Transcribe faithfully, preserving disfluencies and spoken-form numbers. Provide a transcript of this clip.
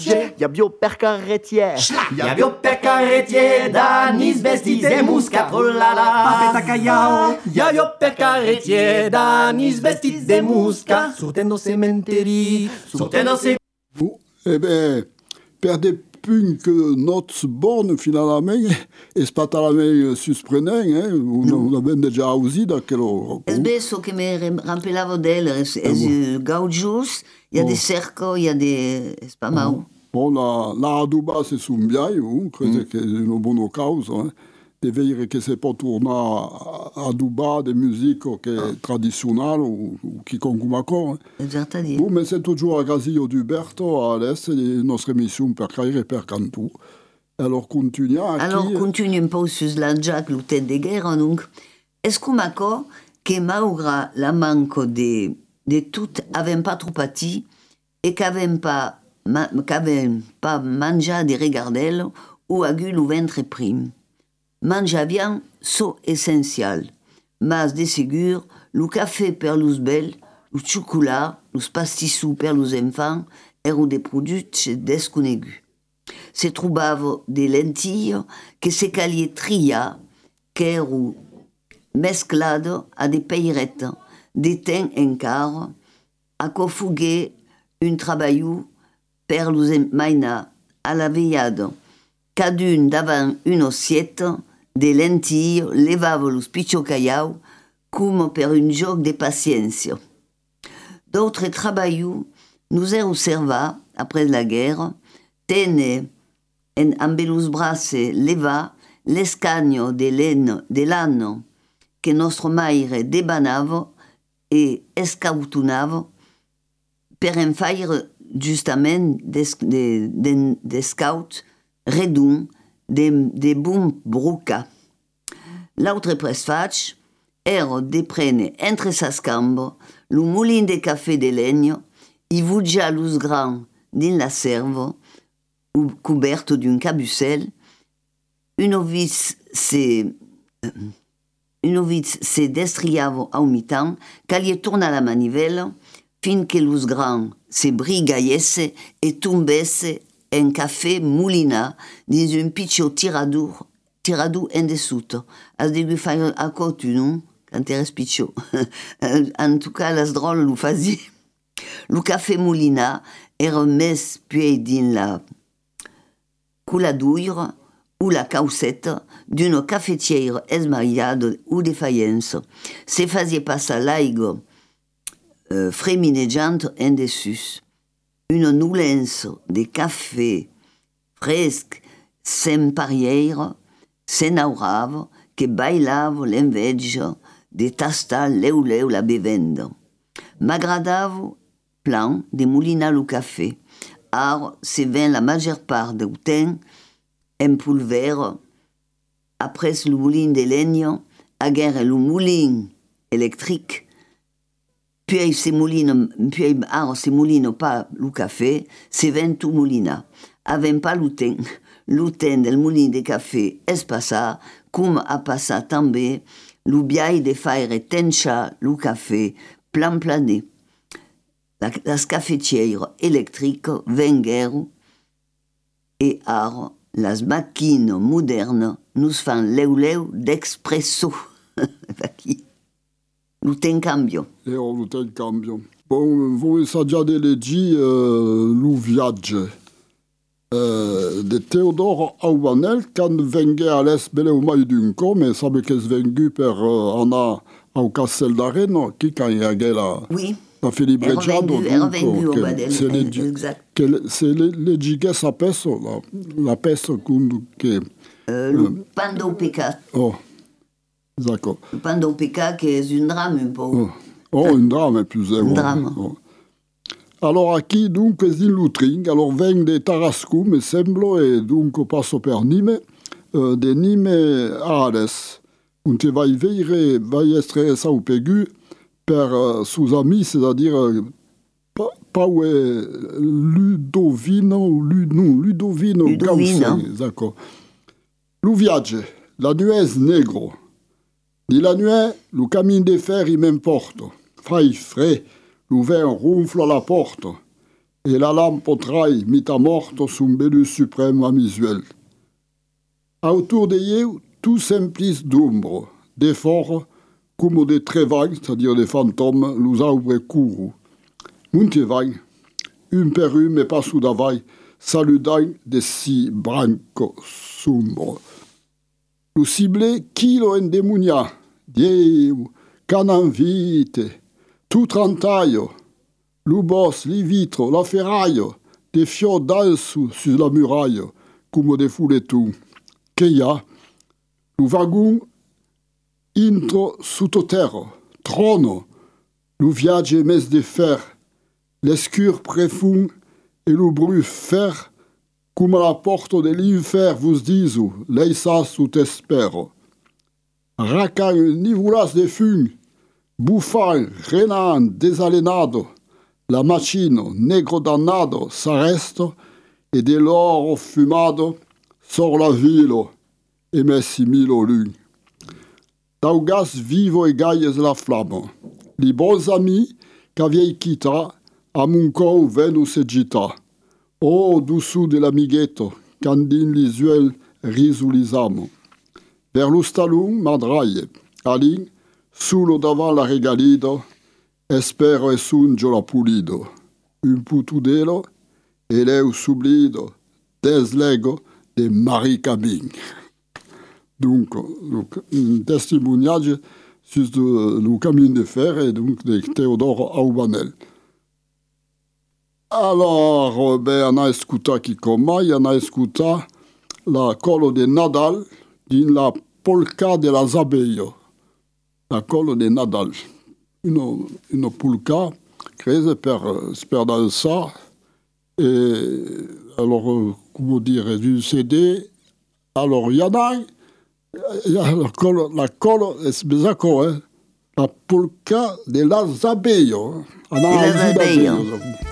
Iabio per carretier, Iabio per carretier, Danis vestits de musca, oh la la. Papeta callao, Iabio per carretier, Danis vestits de musca, surtendo cementeri, surtendo se... Eh ben, per de punk notre bonne finalement, e spatalamei susprenent, eh, on abbiamo già usato quello. Es beso que me rampelavo d'elle, es, es ah, gaudjous, il y a oh. des cercos, il y a des... es pas mal. Oh. Bon, la, la aduba c'est un biai, hein, credo mm. che è una buona causa, eh. De vedere che si può tornare a aduba de musique che è tradizionale o, o chi concuma ancora. Esatto a dire. Bon, mais c'est toujours a Gasillo d'Uberto, a l'est, de nostra émission per caire e per cantu. Alors, continuiamo qui... Alors, continuiamo un po' su la Jack, l'utet de guerra, donc. Est-ce qu'on m'accorde que malgré la manque de, de tout, avem pas trop pati, et qu'avem pas Ma, qu'avem pas mangé des regardelles ou agu le ventre prim. Mangeaviam so essenzial, mas de segur, le café per los belles, le chocolat, los pastissous per los enfants, ero des produits desconegus. Se trobava des lentilles que se calia tria, qu'ero mesclado a des peirettes, de thym encara, a cofuguer un travaillou per los maina a la veillada, cadun davant une assiette, de lentilles, levava los pichocaiau, comme per un joc de patiència. D'autres travaillous nous er observa, après la guerre, tene en amb los braces leva l'escagno de l'en de l'anno que nostre maire debanava e escautunava per en faire justament des, des, des, des scouts redun de, de bum bruca. L'autre presfatch era de prene entre sas cambres lo molin de café de legno i vugia los grans din la serva coberto d'un cabucel. Un ovice se un ovice se destriava a mitan calia torna la manivela fin que los grans se brigaiesse e tombesse en café moulina dins un pitjor tirador, tirador en dessous. Has degut faire a cotu, non? Quand eres pitjor. En tout cas, las drôles lo fazi. Lo café moulina era mes puei din la culadoire ou la caussette d'una cafetière esmariada ou de faïence. Se fazia passar l'aigua euh, freminejante en dessus. Une nulence de café fresque s'empariera, s'enaurava, que bailava l'enveja de tastar leu leu la bevenda. M'agradava plan de molinar lo café. Ar se ven la majeure part del temps en pulvera, après le moulin de legno, aguerre le moulin électrique, puis se moulina, puis ar se moulina pas le café, se ven tout moulina. Avem pas le temps, le temps del moulin de café es passar, com a passar també le biai de faire tenchar le café plan plané. La, las cafetières électriques venguero et ar las machines modernes nous fan leu leu d'expresso. Le temps cambio. E oh, le temps cambio. Bon, voi saggiate leggi uh, lo viaggio uh, de Teodoro Aubanel quand vengue a l'est belle au mai d'un co, mais sabe que es vengu per uh, anar au Castel d'Arena, qui quand il y a la... Oui. La Filibreggiado, c'est le leggi che sapesse la, la peste che... Euh, le euh, Pandopeka. Oh, d'accord. Le Pandopeka che è un drame un po'. Oh, oh un drame plus. Un drame. Oh. Alors, qui donc est in Lutring? Alors, veng de Tarascou, me semblo, e donc passo per Nîmes, euh, de Nîmes a Ades. On te vai veire, vai estre sa ou pegu, per uh, sus amis, c'est-à-dire uh, pa, Paue Ludovino, Lu, non, Ludovino, Ludovino. Gausse, d'accord. Lu viage, la nuez negro. Di la nuit, le camin de fer, il m'importe. Fai frais, le vent ronfle à la porte. et la lampe traille mit à morte son belus suprême visuel. Autour d'eux, tout simplice d'ombre, d'efforts, comme des trévailles, c'est-à-dire des fantômes, nous arbres courent. Montevaille, une per une, mais pas sous d'availle, saludant des si brancos sombres. Nous ciblé qui lo endémonia, Dieu, canan vite, tout trentaille, le boss, les vitres, la ferraille, des fiors dansent sur la muraille, comme des foulettons. Qu'il y a, le wagon, intro sous terre, trône, le viage messe de fer, l'escure préfond et le bruit fer, comme à la porte de l'enfer vous disent, leisa sous espère. Racan nivoulas de fum, bouffant, renan, désalénado, la machine, nègre damnado, s'arrête, et de l'or fumado, sort la ville, et met six mille au lune. Daugas vivo et gailles la flamme. Les bons amis qu'avieille quitta, à mon corps venu se gita. Oh, dessous de l'amiguetto, candine les yeux risou les âmes. Vers l'ustalun, madraille, alin, sous davant la regalida, espero e sunjo la pulido. Un putudelo, e leu sublido, deslego de Marie Camille. Donc, un témoignage sur le chemin de fer et donc de Théodore Aubanel. Alors, ben, on a écouté qui comment, on a écouté la colle de Nadal dans la polka de la abeilles. La colle de Nadal. Une, une polka créée par, par dans ça. Et alors, comment dire, du C D. Alors, il y en a, il y a la colle, la colle, c'est bizarre, hein, la polka de las abeilles. De las abeilles.